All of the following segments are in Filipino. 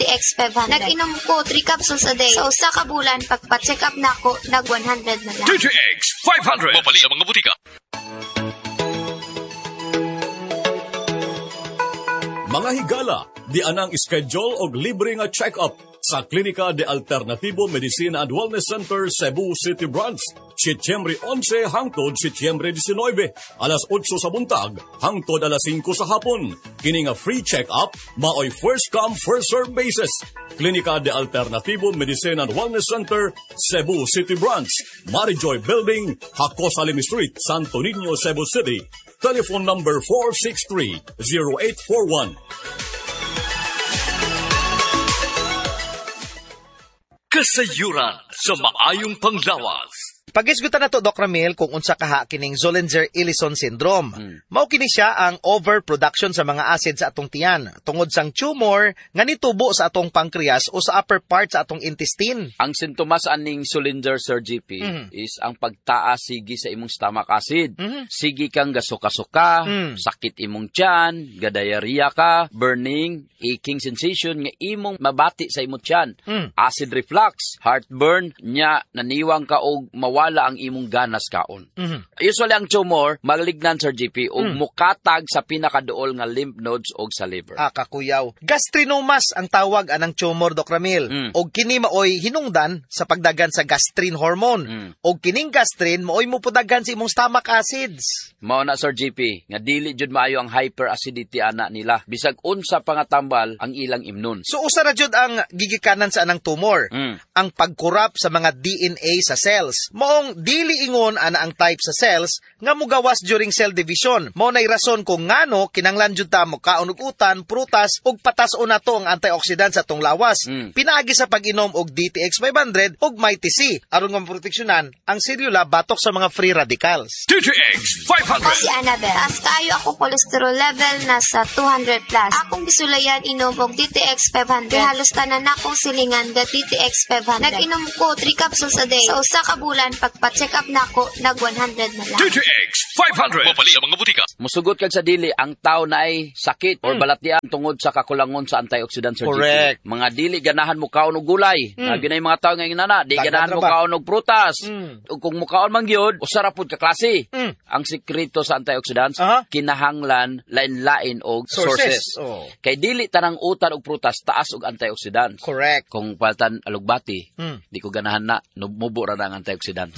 DTX 500. Nag-inom ko 3 capsules a day. Sa usa ka bulan, pagpa-check up na ako, nag-100 na lang. DTX 500. Mapali sa mga butika. Mga higala, di anang schedule og libre nga check-up sa Klinika de Alternativo Medicina and Wellness Center, Cebu City Branch. Setyembre 11 hangtod Setyembre 19, alas 8 sa buntag, hangtod alas 5 sa hapon. Kini nga free check-up, maoy first come, first serve basis. Klinika de Alternativo Medicina and Wellness Center, Cebu City Branch, Marijoy Building, Hakos Alim Street, Santo Niño, Cebu City. Telephone number 463-0841. Kasayuran sa maayong panglawas. Pagisgutan na to, Doc Ramil, kung unsa kaha kining Zollinger-Ellison syndrome. Mao kini siya ang overproduction sa mga acid sa atong tiyan tungod sang tumor nga nitubo sa atong pancreas o sa upper part sa atong intestine. Ang sintomas aning Zollinger, Sir GP, is ang pagtaas sigi sa imong stomach acid. Sigi kang gasuka-suka, sakit imong tiyan, gadayarya ka, burning, aching sensation nga imong mabati sa imong tiyan. Acid reflux, heartburn, nya naniwang ka og wala ang imong ganas kaon. Usually ang tumor malignan, Sir GP, og mukatag sa pinakaduol nga lymph nodes og sa liver. Kakuyaw. Gastrinomas ang tawag anang tumor, Doc Ramil. Og kini maoy hinungdan sa pagdagan sa gastrin hormone. Og kining gastrin maoy mupudagan sa imong stomach acids. Mao na, Sir GP, nga dili jud maayo ang hyperacidity ana nila. Bisag unsa pa nga tambal ang ilang imnon. So usa ra jud ang gigikanan sa anang tumor. Ang pagkurap sa mga DNA sa cells. Maong dili ingon ana ang type sa cells nga mugawas during cell division. Mao nay rason kung ngano kinanglan jud ta mo kaon og utan, prutas ug patas-on nato ang antioxidant sa atong lawas. Pinaagi sa pag-inom og DTX 500 ug Mighty C aron nga maproteksyonan ang selula batok sa mga free radicals. DTX 500. Ako si Annabel. Taas kayo ako cholesterol level nasa 200 plus. Akong bisulayan inom og DTX 500. Halos tanan akong silingan ga DTX 500. Nag-inom ko 3 capsules a day. Sa usa ka bulan, pagpa-check up na ako, nag-100 na lang. DTX 500. Mapali sa mga butika. Musugot kag sa dili ang tao na ay sakit or balatian tungod sa kakulangon sa antioxidant, Sir Correct. GP. Mga dili ganahan mo kaon og gulay. Lagi na yung mga tao nga inana, di ganahan mo kaon og prutas. Ug kung mo kaon man gyud, usara pud ka klase. Ang sekreto sa antioxidants, kinahanglan lain-lain og sources. Kay dili tanang utan og prutas taas og antioxidants. Correct. Kung paltan alugbati, di ko ganahan na mubo ra na ang antioxidants.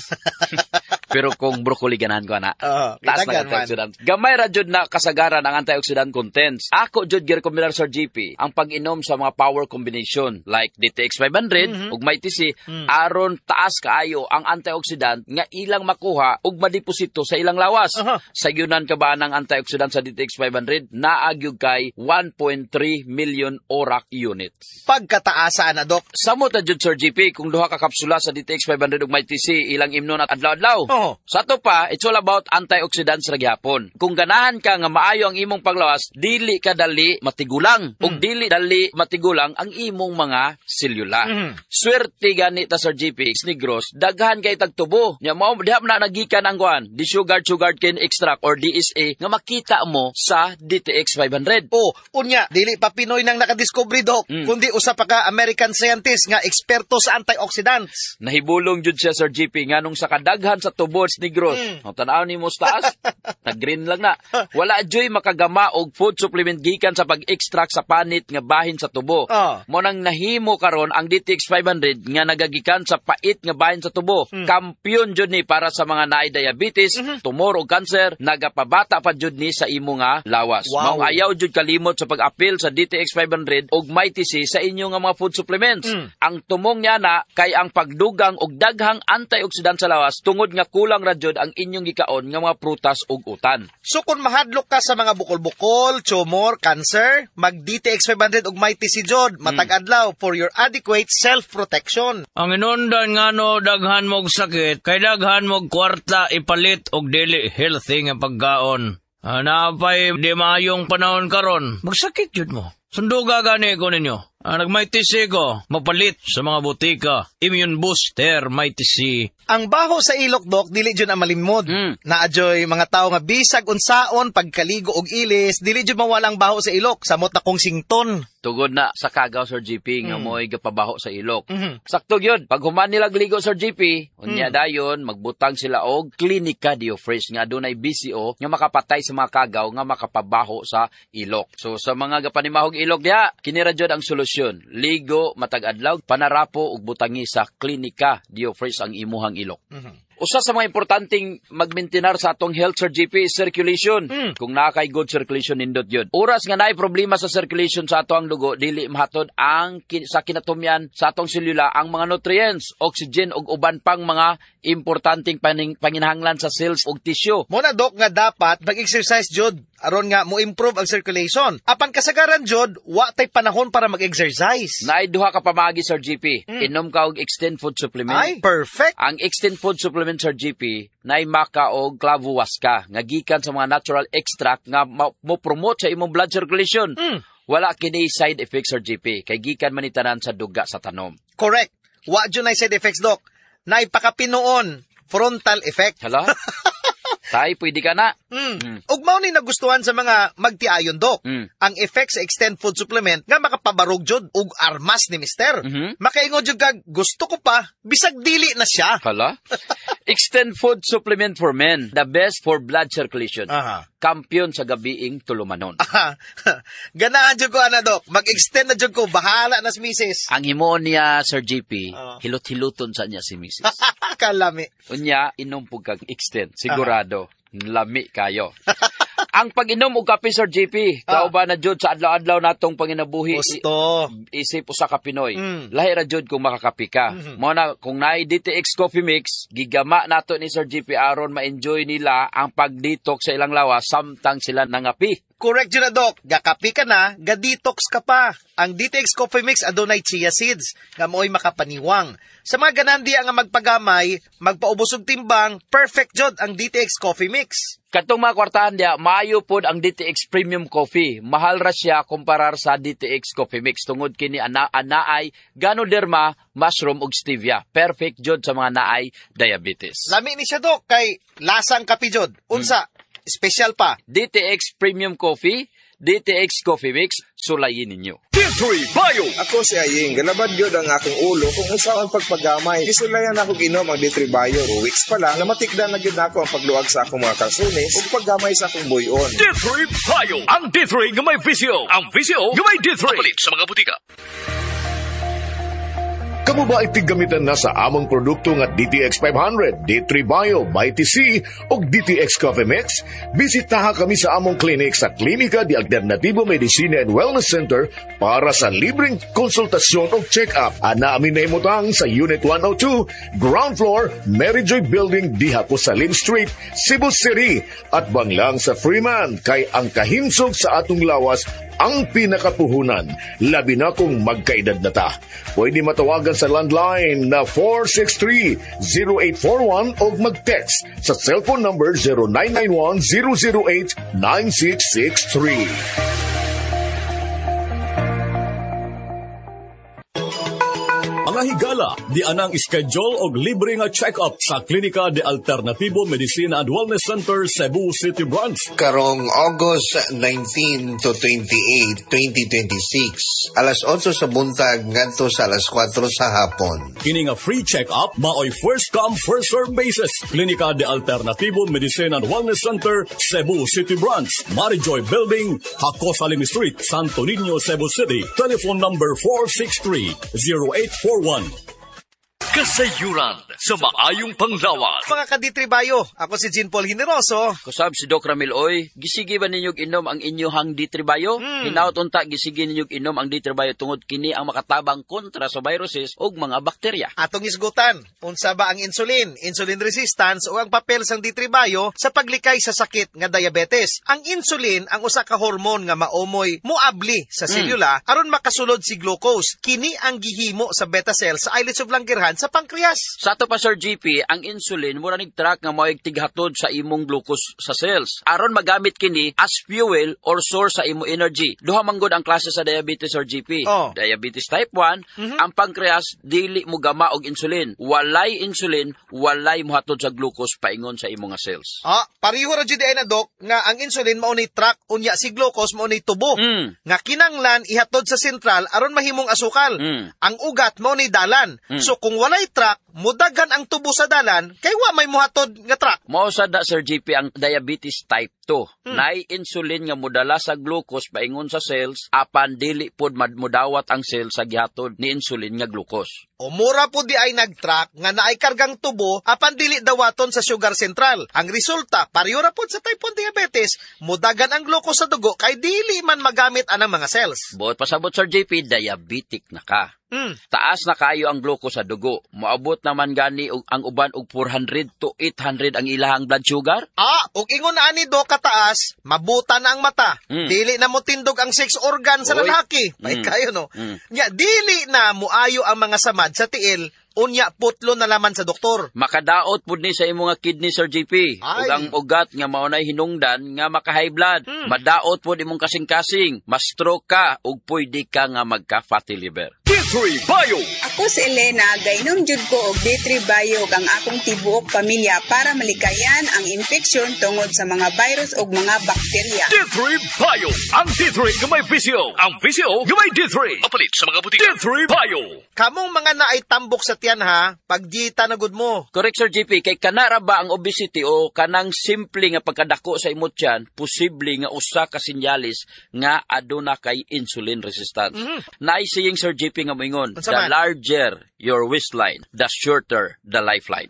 Pero kung broccoli ganahan ko na, taas na antioxidants. Gamay ra jud na kasagaran ang antioxidant contents. Ako jud gi-recommend, Sir GP, ang pag-inom sa mga power combination like DTX 500 ug Mighty C aron taas kaayo ang antioxidant nga ilang makuha ug madeposito sa ilang lawas. Sa yunan ka ba ng antioxidant sa DTX 500 naagyug kay 1.3 million ORAC units. Pagkataasa na, Doc. Samot na jud, Sir GP, kung duha ka kapsula sa DTX 500 ug Mighty C ilang imnon at adlaw-adlaw. Sa to pa, it's all about antioxidants ra gyapon. Kung ganahan ka nga maayo ang imong panglawas, dili ka dali matigulang ug dili dali matigulang ang imong mga selula. Swerte gani ta, Sir GP, Negros, daghan kay tagtubo. Nya mao diha na nagikan ang kuan, di sugar cane extract or DSA nga makita mo sa DTX 500. Unya, dili pa Pinoy nang nakadiscovery, Doc, kundi usa pa ka American scientist nga eksperto sa antioxidants. Nahibulong jud siya, Sir GP, nganong sa kadaghan sa tubods Negros. Ang tanaw ni mo sa taas, nag-green lang na. Wala joy makagama og food supplement gikan sa pag-extract sa panit nga bahin sa tubo. Mo nang nahimo karon ang DTX 500 nga nagagikan sa pait nga bahin sa tubo. Kampiyon jud ni para sa mga naay diabetes, tumor o cancer, nagapabata pa jud ni sa imo nga lawas. Mao ayaw jud kalimot sa pag-apil sa DTX 500 og Mighty C sa inyo nga mga food supplements. Ang tumong niya na kay ang pagdugang og daghang antioxidant sa lawas tungod nga kulang ra jud ang inyong gikaon nga mga prutas ug utan. So kung mahadlok ka sa mga bukol-bukol, tumor, cancer, mag DTX 500 ug Mighty C jud matag adlaw for your adequate self-protection. Ang inundan nga no daghan mog sakit, kay daghan mog kwarta ipalit og dili healthy nga pagkaon. Napay di maayong panahon karon, magsakit jud mo. Sunduga gani ko ninyo. Nag-Mighty C ko, mapalit sa mga butika. Immune Booster, Mighty C. Ang baho sa ilok, Doc, dili jud ang malimod. Naadyoy mga tao nga bisag unsaon pagkaligo og ilis, dili jud mawala ang baho sa ilok, samot na kong sington. Tugod na sa kagaw, Sir GP, nga mo'y gapabaho sa ilok. Sakto yun. Pag human nila gligo, Sir GP, unya dayon, magbutang sila og Clinica Diofresh nga adunay BCO nga makapatay sa mga kagaw nga makapabaho sa ilok. So sa mga gapanimahog ilok diha, kini ra jud ang solusyon. Ligo matag adlaw, panarapo ug butangi sa Clinica Diofresh ang imuhang ilok. Usa sa mga importanteng magmaintenar sa atong health, Sir GP, is circulation. Kung nakay good circulation, nindot yun. Oras nga naay problema sa circulation sa atong dugo, dili mahatod ang sa kinatumyan sa atong selula ang mga nutrients, oxygen ug uban pang mga importanteng panginahanglan sa cells ug tissue. Muna, Dok, nga dapat mag-exercise jud aron nga mo improve ang circulation. Apan kasagaran jud, wa tay panahon para mag-exercise. Naay duha ka pamagi, Sir GP. Inom ka og Extend Food Supplement. Ay, perfect. Ang Extend Food Supplement, Sir GP, naay maka og clavuasca nga gikan sa mga natural extract nga mo promote sa imong blood circulation. Wala kini side effects, Sir GP, kay gikan man itanan sa duga sa tanom. Correct. Wa jud nay side effects, Doc. Naay pakapinoon frontal effect. Hala? Tay, pwede ka na. Ug mao ni nagustuhan sa mga magtiayon, Doc. Ang effect sa Extend Food Supplement nga makapabarog jud ug armas ni Mister. Makaingon jud kag gusto ko pa, bisag dili na siya. Hala? Extend Food Supplement for Men, the best for blood circulation. Kampiyon sa gabiing tulumanon. Ganahan jud ko ana, Doc. Mag-extend na jud ko, bahala na si Mrs. Ang himo niya, Sir GP, hilot-hiluton sa niya si Mrs. Kalami. Unya, inom po kag extend. Sigurado, lami kayo. Ang pag-inom og kape, Sir GP, kauban na jud sa adlaw-adlaw natong panginabuhi. Gusto. Isip usa ka Pinoy. Lahi ra jud kung makakapi ka. Mo na kung naay DTX Coffee Mix, gigama nato ni Sir GP aron ma-enjoy nila ang pag-detox sa ilang lawas samtang sila nangapi. Correct yun na, Doc. Gakapi ka na, ga-detox ka pa. Ang DTX Coffee Mix adunay chia seeds, nga mooy makapaniwang. Sa mga ganandi nga magpagamay, magpaubos og timbang, perfect jud ang DTX Coffee Mix. Katong mga kwartahan diya, maayo pod ang DTX Premium Coffee. Mahal ra siya kumparar sa DTX Coffee Mix. Tungod kini anaay Ganoderma, mushroom ug stevia. Perfect jud sa mga naay diabetes. Lami ni siya, Doc, kay lasang kapi jud. Unsa? Special pa. DTX Premium Coffee, DTX Coffee Mix, sulayin ninyo. D3 Bio! Ako si Aying, galabad yun ang aking ulo kung usaw ang pagpagamay. Isulayan ako ginom ang D3 Bio. 2 weeks pa lang, namatikdan na yun ako ang pagluag sa akong mga kalsunis ug paggamay sa akong buyon. D3 Bio! Ang D3 nga may VCO. Ang VCO nga may D3. Mapalit sa mga butika. Kamu ba itigamitan na sa among produkto nga DTX 500, D3 Bio, Mighty C o DTX Coffee Mix? Bisitaha kami sa among clinic sa Clinica de Alternativo Medicina and Wellness Center para sa libreng konsultasyon o check-up. Ana amin na imutang sa Unit 102, Ground Floor, Mary Joy Building, diha po sa Lim Street, Cebu City. At banglang sa Freeman, kay ang kahinsog sa atong lawas ang pinakapuhunan, labi na kung magkaedad na ta. Pwede matawagan sa landline na 463-0841 o mag-text sa cellphone number 0991-008-9663. Mga higala, di anang schedule og libre nga check-up sa Klinika de Alternativo Medicina and Wellness Center, Cebu City Branch. Karong August 19 to 28, 2026. Alas 8 sa buntag ngadto sa alas 4 sa hapon. Kini nga free check-up, maoy first come, first serve basis. Klinika de Alternativo Medicina and Wellness Center, Cebu City Branch. Marijoy Building, Hacosalim Street, Santo Niño, Cebu City. Telephone number 463-0841. Kasayuran sa maayong panglawas. Mga kaditribayo, ako si Jean Paul Generoso. Kusab si Doc Ramil Oy, gisigi ba ninyog inom ang inyohang D3 Hinaut unta gisigi ninyog inom ang D3 tungod kini ang makatabang kontra sa viruses ug mga bakterya. Atong isgutan, unsa ba ang insulin, insulin resistance o ang papel sang D3 sa paglikay sa sakit nga diabetes. Ang insulin ang usa ka hormone nga maomoy muabli sa selula aron makasulod si glucose. Kini ang gihimo sa beta cells sa islets of Langerhans sa pankreas. Sa ato pa Sir GP, ang insulin mura nag-track nga mao'y tighatod sa imong glucose sa cells. Aron magamit kini as fuel or source sa imo energy. Duha man gud ang klase sa diabetes Sir GP. Diabetes type 1, ang pankreas dili mo gama og insulin. Walay insulin, walay mohatod sa glucose paingon sa imong cells. Pareho ra jud ay na Dok nga ang insulin mao ni track unya si glucose mao ni tubo. Nga kinanglan ihatod sa sentral aron mahimong asukal. Ang ugat mao ni dalan. So kung walay track, mudagan ang tubo sa dalan kay wa may mohatod nga track. Mao sad na Sir GP ang diabetes type 2. Naay insulin nga modala sa glucose paingon sa cells apan dili pod mudawat ang cell sa gihatod ni insulin nga glucose. O mura po di ay nag-track nga naay kargang tubo apan dili dawaton sa sugar central. Ang resulta, pareho ra pod sa type 1 diabetes, mudagan ang glucose sa dugo kay dili man magamit anang mga cells. Buot pasabot Sir JP, diabetic na ka. Taas na kayo ang glucose sa dugo. Moabot naman gani ang uban og 400 to 800 ang ilahang blood sugar. Ug ingon na ani Dok kataas, mabuta na ang mata. Dili na mo tindog ang sex organ sa lalaki. May kayo no. Nya dili na muayo ang mga samad sa tiil. Unya putlo na laman sa doktor. Makadaot pud ni sa imong kidney Sir JP. Ug ang ugat nga maunay hinungdan nga maka-high blood. Madaot pud imong kasing-kasing, ma-stroke ka ug pwede ka nga magka-fatty liver. D3 Bio. Ako si Elena, gainom jud ko og D3 Bio kang akong tibuok pamilya para malikayan ang infeksyon tungod sa mga virus ug mga bakterya. D3 Bio. Ang D3 nga may visyo. Ang visyo nga may D3. Mapalit sa mga butika. D3 Bio. Kamong mga naay tambok sa tiyan ha, paggita na gud mo. Correct Sir JP, kay kanara ba ang obesity o kanang simple nga pagkadako sa imong tiyan, posible nga usa ka sinyalis nga aduna kay insulin resistance. Naay saying Sir JP nga moingon, the larger your waistline, the shorter the lifeline.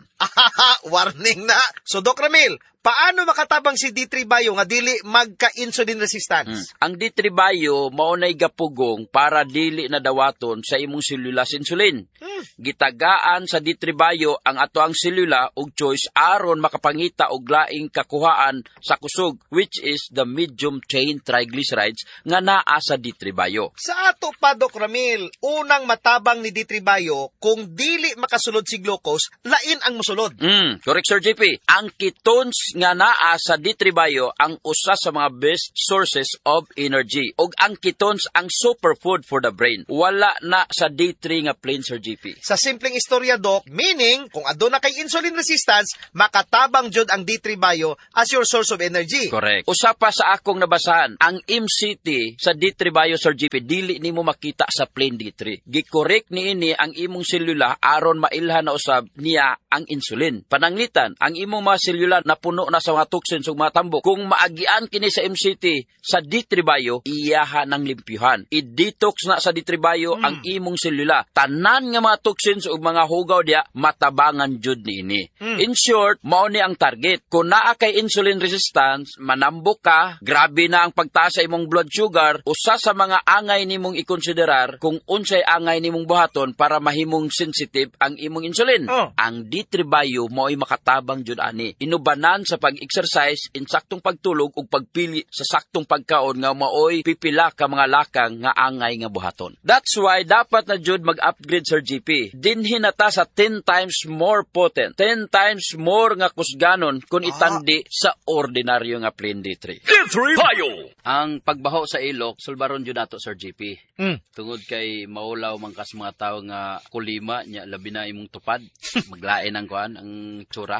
Warning na. So Doc Ramil, paano makatabang si D3 Bio nga dili magka-insulin resistance? Ang D3 Bio maunay gapugong para dili na dawaton sa imong selula insulin. Gitagaan sa D3 Bio ang atoang selula ug choice aron makapangita og laing kakuhaan sa kusog, which is the medium chain triglycerides nga naa sa D3 Bio. Sa ato pa Doc Ramil, unang matabang ni D3 Bio kung dili makasulod si glucose, lain ang musulod. Correct Sir JP. Ang ketones nga naa sa D3 Bio ang usa sa mga best sources of energy. Og ang ketones ang superfood for the brain. Wala na sa D3 nga plain Sir JP. Sa simpleng istorya Doc, meaning kung aduna kay insulin resistance, makatabang jud ang D3 Bio as your source of energy. Correct. Usa pa sa akong nabasahan, ang MCT sa D3 Bio Sir JP dili nimo makita sa plain D3. Gikorek niini ang imong selula aron mailhan na usab niya ang insulin. Pananglitan, ang imong mga selula na puno na sa mga toxins ug mga tambok. Kung maagian kini sa MCT sa D3 Bio, iyaha ng limpyuhan. I-detox na sa D3 Bio ang imong selula. Tanan nga mga toxins ug mga hugaw diya matabangan jud niini. In short, mao ni ang target. Kung naa kay insulin resistance, manambok ka, grabe na ang pagtaas sa imong blood sugar, usa sa mga angay nimong ikonsiderar kung unsay angay nimong buhaton para mahimong sensitive ang imong insulin. Ang D3 Bio mao'y makatabang jud ani. Inubanan sa pag-exercise, insaktong pagtulog ug pagpili sa saktong pagkaon nga mao'y pipila ka mga lakang nga angay nga buhaton. That's why dapat na jud mag-upgrade Sir GP. Dinhi nata sa 10 times more potent, 10 times more nga kusganon kung itandi sa ordinaryo nga plain D3. D3 Bio. Ang pagbaho sa ilok, sulbaron jud nato Sir GP. Tungod kay maulaw man kas mga tawo nga kulima nya labi na imong tupad, maglain ang kuan ang tsura.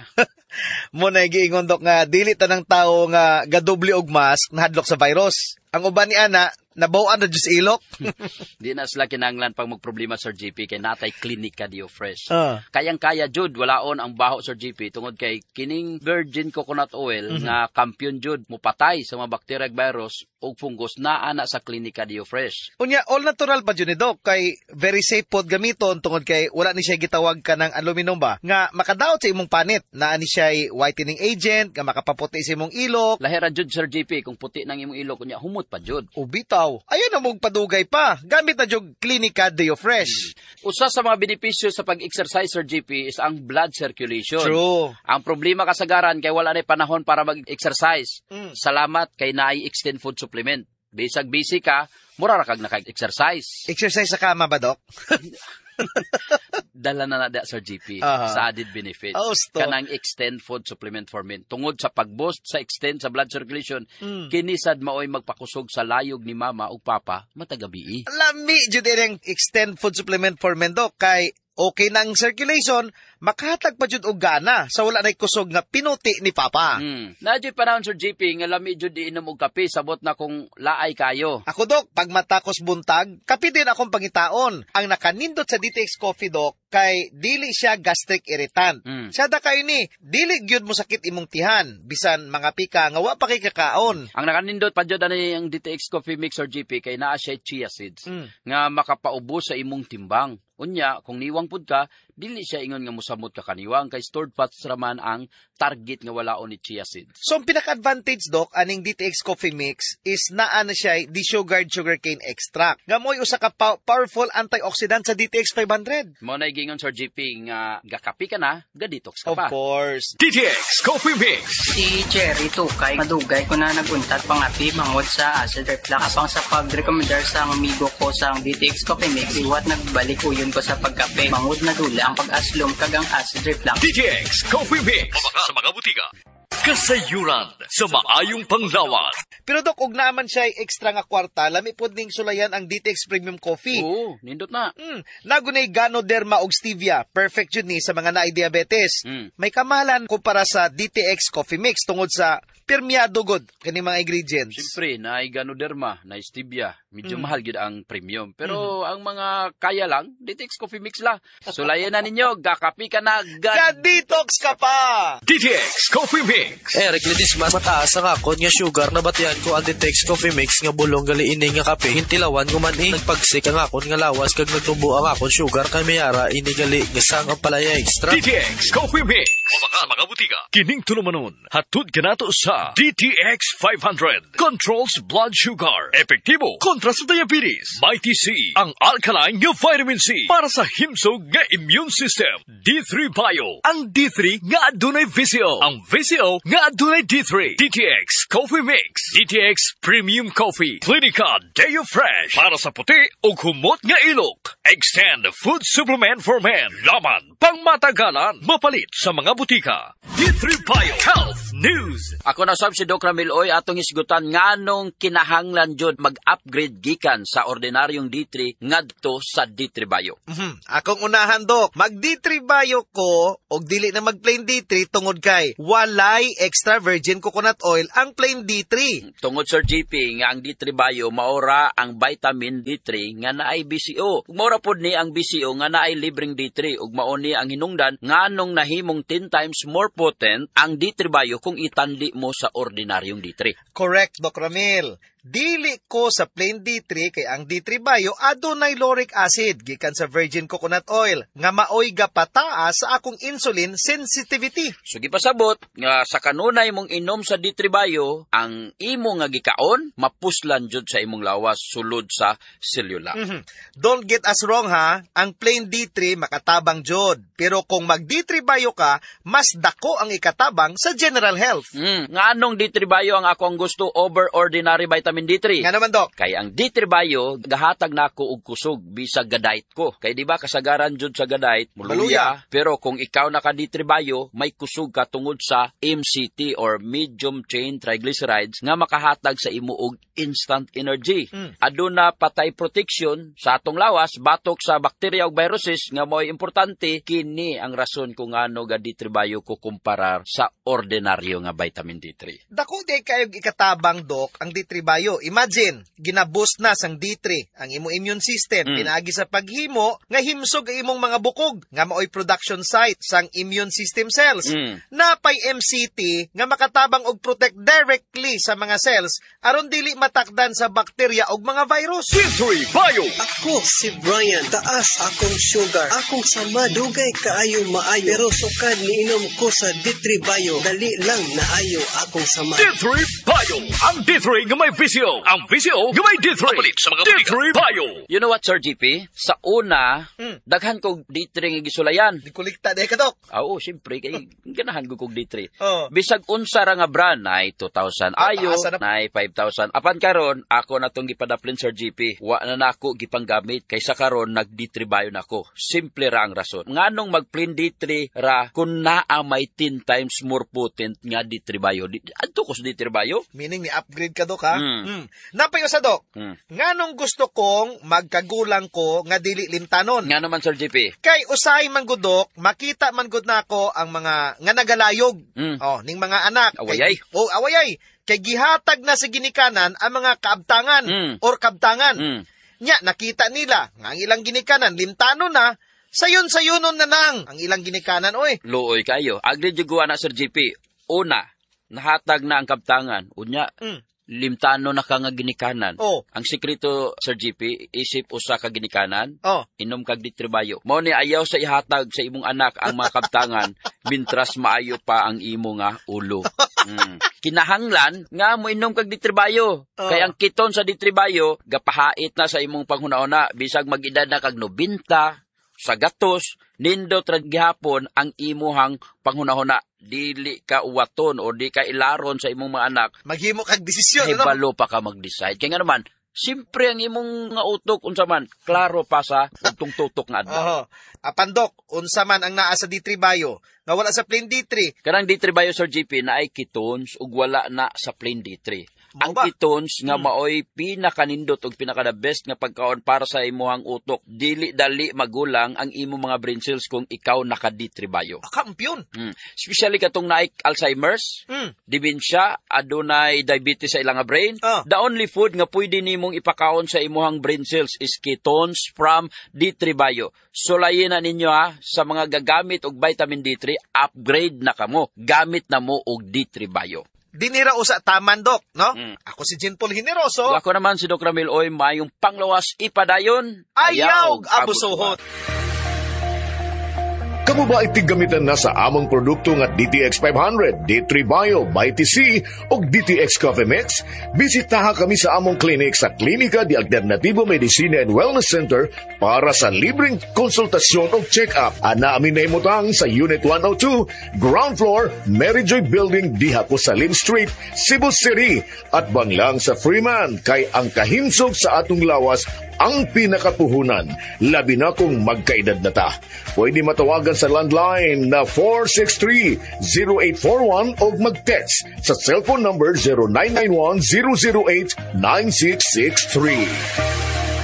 Mo na giingon Dok nga dili tanang tawo nga gadoble og mask nahadlok sa virus. Ang uban ni ana nabawaan na sa ilok. Di na sila kinanglan pag magproblema Sir GP kay natay klinika Dio Fresh. Kayang-kaya jud walaon ang baho Sir GP tungod kay kining virgin coconut oil nga kampiyon jud mupatay sa mga bacteria ug virus ug fungus naa na sa klinika Dio Fresh. Unya all natural pa jud ni Doc kay very safe pod gamiton tungod kay wala ni siya gitawag ka ng aluminum ba nga makadaot sa imong panit. Naa ni siya whitening agent nga makapaputi sa imong ilok. Lahira jud Sir GP kung puti nang imong ilok unya humot pa jud. Ubitaw. Ayun na mong padugay pa. Gamit na jog Klinika Dio Fresh. Usa sa mga benepisyo sa pag-exercise Sir GP is ang blood circulation. True. Ang problema kasagaran kay wala na panahon para mag-exercise. Salamat kay naay extend food supplement. Bisag busy ka, mura ra kag naka-exercise. Exercise sa kama ba, Doc? Dala na da, Sir GP, Aha. sa added benefits. Austo. Kanang extend food supplement for men. Tungod sa pag-boost sa extend sa blood circulation, kinisad maoy magpakusog sa layog ni mama o papa matagabi. Lami jud ang extend food supplement for men, Dok, kay okay na ang circulation, makahatag pa jud og gana sa wala nay kusog nga pinuti ni Papa. Nadyo'y panahon, Sir GP, nga lami jud di inom og kape, sabot na kung laay kayo. Ako, Dok, pag matakos buntag, kape din akong pangitaon. Ang nakanindot sa DTX Coffee, Dok, kay dili siya gastric irritant. Siya da kayo ni, dili gyud mo sakit imong tihan, bisan mga pika nga wa pa kay kakaon. Ang nakanindot pa jud ani ang DTX Coffee Mix, Sir GP, kay naa siya chia seeds nga makapaubos sa imong timbang. Unya, kung niwang pud ka, dili siya ingon nga musamot ka kaniwang, kay stored fats raman ang target nga walaon ni chia seeds. So, ang pinaka-advantage, Dok, aning DTX Coffee Mix is naa na siya desugared sugarcane extract. Nga mo'y usa ka powerful antioxidant sa DTX 500. Mo na gingon, Sir GP, nga gakapi ka na, ga-detox ka Of pa. course. DTX Coffee Mix. Si Cherry Tukay, madugay ko na naguntat pangapi bangod sa acid reflux. Apang sa pag-recommendar sa amigo ko sa DTX Coffee Mix, iwat nagbalik uyon ko sa pagkape. Bangod na dula ang pag-aslom kagang acid reflux. DTX Coffee Mix. Sa mga butika. Kasayuran sa maayong panglawan. Pero, Dok, ug naaman siya extra nga kwarta, lami pod ning sulayan ang DTX Premium Coffee. Oo, nindot na. Nagunay Ganoderma og stevia. Perfect yun ni sa mga naay diabetes. May kamahalan kumpara sa DTX Coffee Mix tungod sa permeado god kani mga ingredients. Siyempre, naay Ganoderma, naay stevia. Medyo mahal gid ang premium. Pero ang mga kaya lang, DTX Coffee Mix la. Sulayan na ninyo, gakapi ka na, Ga-detox ka pa! DTX Coffee Mix. Litis mas mataas ang akon nga sugar na batian ko ang DTX Coffee Mix nga bulong gali ini nga kape. Hintilawan ko man nagpagsik ang akon nga lawas kag nagtubo ang akon sugar kay mayara ini gali nga sang ang palaya extra. DTX Coffee Mix. Sa mga butika. Kining tulumanon. Hatud ka nato sa DTX 500. Controls blood sugar. Epektibo kontra sa diabetes. Mighty C. Ang alkaline nga vitamin C. Para sa himsog nga immune system. D3 Bio. Ang D3 nga adunay VCO. Ang VCO nga adunay D3. DTX Coffee Mix. DTX Premium Coffee. Clinica Deo Fresh. Para sa puti o humot nga ilok. Extend food supplement for men. Laman pang matagalan. Mapalit sa mga butika. D3 Bio Health News. Ako na sab si Doc Ramiloy atong isgutan nganong kinahanglan jud mag-upgrade gikan sa ordinaryong D3 ngadto sa D3 Bio. Akong unahan, Dok. Mag D3 Bio ko og dili na mag plain D3 tungod kay walay extra virgin coconut oil ang plain D3. Tungod, Sir GP, nga ang D3 Bio maora ang vitamin D3 nga naay BCO. Ug maora pod ni ang BCO nga naay libreng D3 ug mao ni ang hinungdan nganong nahimong 10 times more potent ang D3 Bio kung itanli mo sa ordinaryong D3. Correct, Doc Ramil. Dili ko sa plain D3 kay ang D3 Bio adunay lauric acid gikan sa virgin coconut oil nga maoy gapataas sa akong insulin sensitivity. Sugi pasabot nga sa kanunay mong inom sa D3 Bio, ang imo nga gikaon mapuslan jud sa imong lawas sulod sa selula. Don't get us wrong ha, ang plain D3 makatabang jud. Pero kung mag D3 Bio ka, mas dako ang ikatabang sa general health. Nga anong D3 Bio ang ako ang gusto over ordinary vitamin D3? Nga naman, Dok. Kay ang D3 Bio, gahatag na ako og kusog bisag gadait ko. Kay di ba kasagaran jud sa gadait, muluya. Pero kung ikaw naka D3 Bio, may kusog ka tungod sa MCT or medium chain triglycerides nga makahatag sa imo og instant energy. Aduna patay protection sa atong lawas batok sa bakterya ug viruses nga mo'y importante. Kini ang rason kung ano ga D3 Bio ko kumparar sa ordinaryo nga vitamin D3. Dako di kayo ikatabang, Dok, ang D3 Bio. Imagine, ginaboost na sang D3 ang imo immune system, pinaagi sa paghimo nga himsog ang imong mga bukog nga maoy production site sang immune system cells. Napay MCT nga makatabang og protect directly sa mga cells aron dili matakdan sa bakterya og mga virus. D3 Bio. Ako si Brian, taas akong sugar, akong sama dugay kaayo maayo, pero sukad niinom ko sa D3 Bio, dali lang naayo akong sama. D3 Bio. Bayo. Ang D3 nga may visyo. Ang visyo nga may D3. Papalit sa mga D3 Bayo. You know what, Sir GP? Sa una, daghan kog D3 nga gisulayan. Di kulikta de ka, Dok. Oo, siyempre, kay ganahan ko kog D3. Oh. Bisag unsa ra nga brand, na 2,000 ayo, na 5,000. Apan karon, ako na tong gipadaplin, Sir GP. Wa na nako gipanggamit, kaysa karon nag D3 Bayo nako. Simple ra ang rason. Nganong mag-plain D3 ra, kung naa may 10 times more potent nga D3 Bayo. Adto ko sa D3 Bayo? Meaning ni upgrade ka, Dok, ha? Napay sa Dok. Nganong gusto kong magkagulang ko nga dili limtanon? Nga naman, Sir GP. Kay usay man gud, Dok, makita man gud nako ang mga nga nagalayog. Ning mga anak. Awayay. Awayay. Kay gihatag na sa ginikanan ang mga kaabtangan or kabtangan. Nya, nakita nila nga ang ilang ginikanan limtanon na, sayon-sayonon na nang ang ilang ginikanan, oy. Looy kayo. Agri juguan na, Sir GP. Una, nahatag na ang kabtangan. Unya, limtano na ka nga ginikanan. Ang sikreto, Sir GP, isip usa ka ginikanan, inom kag D3 Bayo. Mao ni ayaw sa ihatag sa imong anak ang mga kabtangan, bintras maayo pa ang imo nga ulo. Kinahanglan nga mo inom kag D3 Bayo. Kay ang kiton sa D3 Bayo, gapahait na sa imong panghuna-una, bisag mag-edad na kag 90, sa gatos, nindot ra gihapon ang imuhang panghunahuna. Dili ka uwaton o di ka ilaron sa imong mga anak. Maghimo kag desisyon, no? Balo pa ka mag-decide. Kaya nga naman, simpre ang imong nga utok, unsa man, klaro pa sa utong-tutok nga adlaw. Apan, Dok, unsa man ang naa sa D3 Bayo, nga wala sa plain D3. Kanang D3 Bayo, Sir GP, na ay ketones ug wala na sa plain D3. Ang ketones nga maoy pinakanindot ug pinaka-the best nga pagkaon para sa imuhang utok. Dili dali magulang ang imo mga brain cells kung ikaw naka D3 Bayo. Kampiyon. Especially katong naay Alzheimer's, dementia, adunay diabetes sa ilang brain. The only food nga pwede nimong ipakaon sa imuhang brain cells is ketones from D3 Bayo. Sulayin na ninyo sa mga gagamit og vitamin D3, upgrade na kamo. Gamit na mo og D3 Bayo. Dinira usa taman, Dok, no? Ako si Jean Paul Generoso. Ako naman si Doc Ramil Oy, mayong panglawas ipadayon, ayaw abusuhot. Kamu ba itigamitan na sa among produkto nga DTX 500, D3 Bio, Mighty C o DTX Coffee Mix? Bisitaha kami sa among clinic sa Klinika de Alternativo Medicina and Wellness Center para sa libreng konsultasyon o check-up. Ana amin na imutang sa Unit 102, Ground Floor, Mary Joy Building, Dihaco Salim Street, Cebu City. At banglang sa Freeman, kay ang kahinsog sa atong lawas ang pinakapuhunan, labi na kung magkaedad na ta. Pwede matawagan sa landline na 463-0841 o mag-text sa cellphone number 0991-008-9663.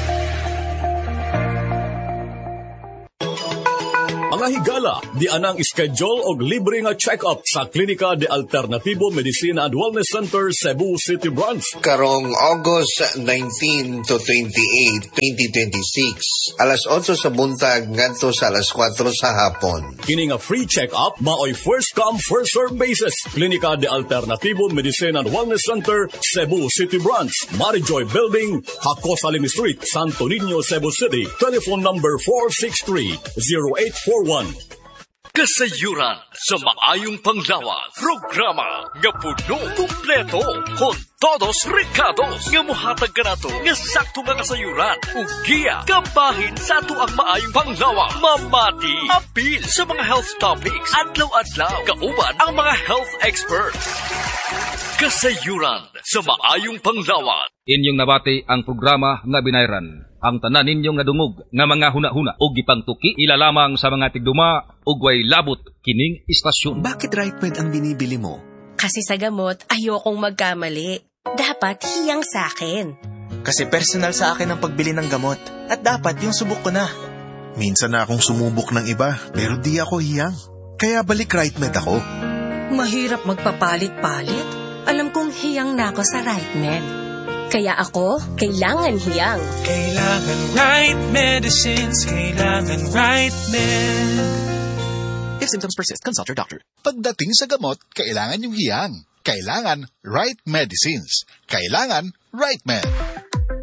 Mga higala, di anang schedule og libre nga check-up sa Klinika de Alternativo Medicina and Wellness Center, Cebu City Branch. Karong August 19 to 28, 2026. Alas 8 sa buntag ngadto sa alas 4 sa hapon. Kini nga free check-up maoy first come first serve basis. Klinika de Alternativo Medicina and Wellness Center, Cebu City Branch, Marijoy Building, Jaco Salim Street, Santo Niño, Cebu City. Telephone number 463-0841. Kasayuran sa maayong panglawas. Programa nga puno kumpleto kon todos recados nga mohatag kanato nga sakto nga kasayuran ug giya kabahin sa ato ang maayong panglawas. Mamati apil sa mga health topics adlaw-adlaw kauban ang mga health experts. Kasayuran sa maayong panglawas. Inyong nabati ang programa nga binayran. Ang tanan ninyong nga dungog nga mga huna-huna o gipangtuki ilalamang sa mga tigduma ug way labot kining istasyon. Bakit RightMed ang binibili mo? Kasi sa gamot, ayokong magkamali. Dapat hiyang sa akin. Kasi personal sa akin ang pagbili ng gamot. At dapat yung subok ko na. Minsan na akong sumubok ng iba, pero di ako hiyang. Kaya balik RightMed ako. Mahirap magpapalit-palit. Alam kong hiyang na ako sa RightMed. Kaya ako, kailangan hiyang. Kailangan right medicines, kailangan RightMed. If symptoms persist, consult your doctor. Pagdating sa gamot, kailangan yung hiyang. Kailangan right medicines. Kailangan RightMed.